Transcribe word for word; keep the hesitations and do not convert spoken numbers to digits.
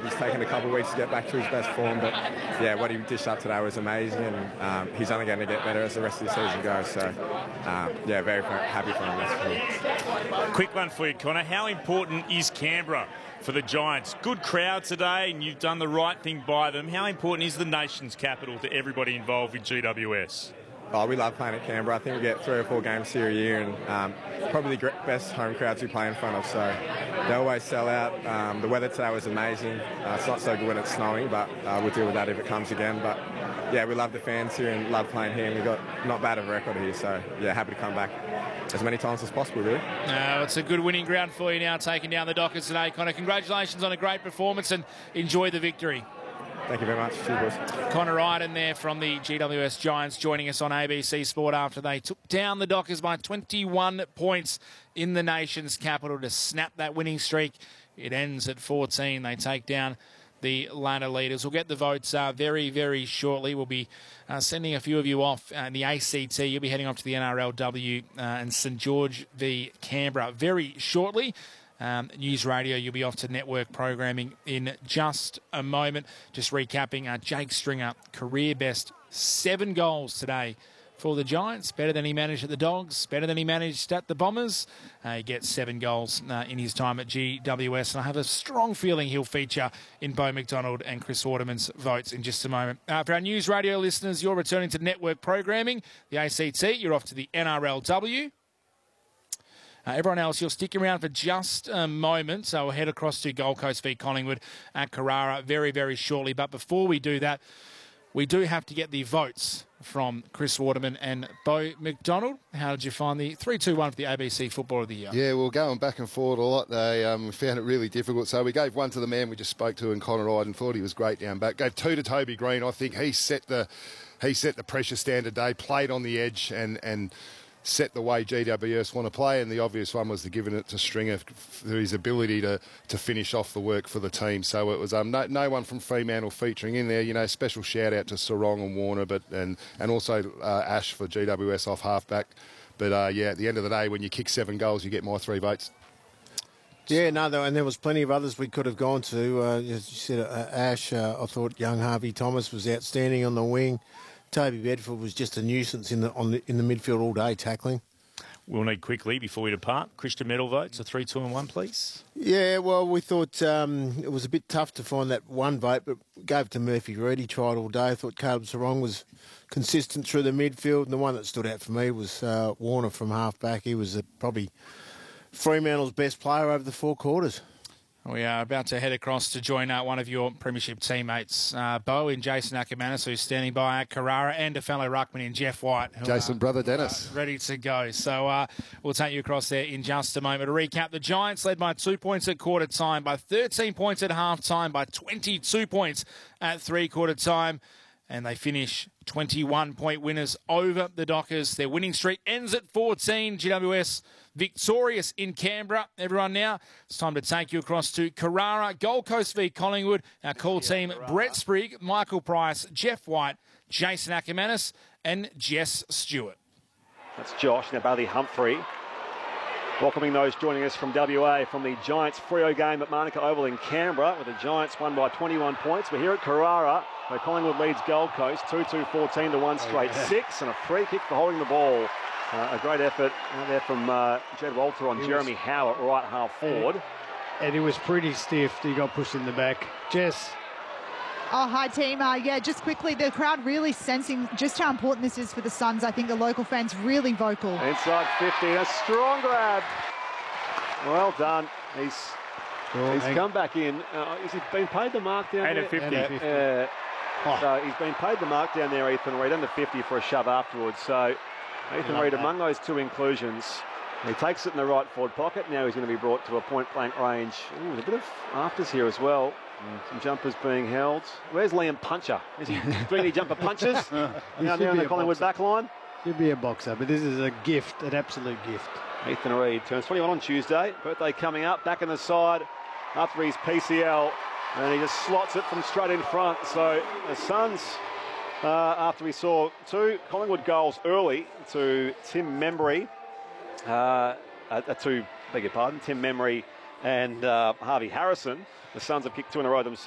he's taken a couple of weeks to get back to his best form, but yeah, what he dished up today was amazing, and um, he's only going to get better as the rest of the season goes. So um, yeah, very, very happy for him. That's Quick one for you, Connor. How important is Canberra for the Giants? Good crowd today, and you've done the right thing by them. How important is the nation's capital to everybody involved with G W S? Oh, we love playing at Canberra. I think we get three or four games here a year, and um, probably the best home crowds we play in front of. So they always sell out. Um, the weather today was amazing. Uh, it's not so good when it's snowing, but uh, we'll deal with that if it comes again. But yeah, we love the fans here and love playing here. And we've got not bad of a record here, so yeah, happy to come back as many times as possible, really. Uh, it's a good winning ground for you now, taking down the Dockers today, Connor. Congratulations on a great performance and enjoy the victory. Thank you very much. Cheers, boys. Connor Ryden there from the G W S Giants joining us on A B C Sport after they took down the Dockers by twenty-one points in the nation's capital to snap that winning streak. It ends at fourteen. They take down the ladder leaders. We'll get the votes uh, very, very shortly. We'll be uh, sending a few of you off uh, in the A C T. You'll be heading off to the N R L W uh, and St George v Canberra very shortly. Um, News Radio, you'll be off to network programming in just a moment. Just recapping, uh, Jake Stringer, career best, seven goals today for the Giants. Better than he managed at the Dogs, better than he managed at the Bombers. Uh, he gets seven goals uh, in his time at G W S, and I have a strong feeling he'll feature in Beau McDonald and Chris Waterman's votes in just a moment. Uh, for our News Radio listeners, you're returning to network programming, the A C T, you're off to the N R L W. Uh, everyone else, you'll stick around for just a moment. So we'll head across to Gold Coast v Collingwood at Carrara very, very shortly. But before we do that, we do have to get the votes from Chris Waterman and Beau McDonald. How did you find the three two one for the A B C Football of the Year? Yeah, we were going back and forward a lot. They um, we found it really difficult. So we gave one to the man we just spoke to, and Connor Ryden thought he was great down back. Gave two to Toby Green. I think he set the he set the pressure standard day, played on the edge, and and. set the way G W S want to play, and the obvious one was to giving it to Stringer for his ability to, to finish off the work for the team. So it was um, no, no one from Fremantle featuring in there. You know, special shout out to Sarong and Warner, but and and also uh, Ash for G W S off halfback. But uh, yeah, at the end of the day, when you kick seven goals, you get my three votes. Yeah, no, and there was plenty of others we could have gone to. Uh, as you said, uh, Ash, uh, I thought young Harvey Thomas was outstanding on the wing. Toby Bedford was just a nuisance in the on the, in the midfield all day tackling. We'll need quickly, before we depart, Christian Medal votes, a three, two and one, please. Yeah, well, we thought um, it was a bit tough to find that one vote, but gave it to Murphy Reid. He tried all day. I thought Caleb Sarong was consistent through the midfield, and the one that stood out for me was uh, Warner from half-back. He was uh, probably Fremantle's best player over the four quarters. We are about to head across to join uh, one of your premiership teammates, uh, Beau in Jason Ackermanis, who's standing by at Carrara, and a fellow ruckman in Jeff White. Who Jason, are, brother Dennis. Uh, ready to go. So uh, we'll take you across there in just a moment. To recap, the Giants led by two points at quarter time, by thirteen points at half time, by twenty-two points at three-quarter time. And they finish twenty-one point winners over the Dockers. Their winning streak ends at fourteen. G W S victorious in Canberra. Everyone now, it's time to take you across to Carrara, Gold Coast v Collingwood. Our call team, Brett Sprigg, Michael Price, Jeff White, Jason Ackermanis and Jess Stewart. That's Josh, now Bailey Humphrey. Welcoming those joining us from W A from the Giants Freo game at Manuka Oval in Canberra, where the Giants won by twenty-one points. We're here at Carrara, where Collingwood leads Gold Coast two two fourteen to one straight oh, yeah. six, and a free kick for holding the ball. Uh, a great effort out there from uh, Jed Walter on he Jeremy was, Howe at right half forward. And it was pretty stiff. He got pushed in the back. Jess. Oh, hi, team. Uh, yeah, just quickly, the crowd really sensing just how important this is for the Suns. I think the local fans really vocal. Inside fifty, a strong grab. Well done. He's oh, he's come back in. Uh, has he been paid the mark down eight there? at fifty. eight at fifty. Uh, oh. So he's been paid the mark down there, Ethan Reid, under fifty for a shove afterwards. So Ethan Reid, among those two inclusions, he takes it in the right forward pocket. Now he's going to be brought to a point-blank range. Ooh, there's a bit of afters here as well. Some jumpers being held. Where's Liam Puncher? Is he doing any jumper punches? Now down the Collingwood back line. He'll be a boxer, but this is a gift, an absolute gift. Ethan Reid turns twenty-one on Tuesday. Birthday coming up, back in the side after his P C L. And he just slots it from straight in front. So the Suns, uh, after we saw two Collingwood goals early to Tim Membry, uh, uh, to, beg your pardon, Tim Membry and uh, Harvey Harrison, the Suns have kicked two in a row themselves.